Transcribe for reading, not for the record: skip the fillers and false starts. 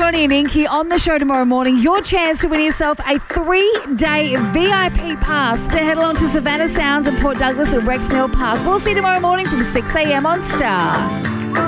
Johnny and Inky on the show tomorrow morning. Your chance to win yourself a 3-day VIP pass to head along to Savannah Sounds and Port Douglas at Rex Mill Park. We'll see you tomorrow morning from 6 a.m. on Star.